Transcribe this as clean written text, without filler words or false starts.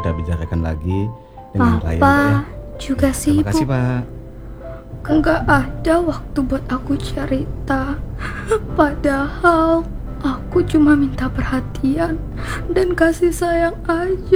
kita bicarakan lagi dengan Raya, Pak Papa ya. juga Terima sibuk. kasih, Pak. Nggak ada waktu buat aku cerita. Padahal aku cuma minta perhatian dan kasih sayang aja.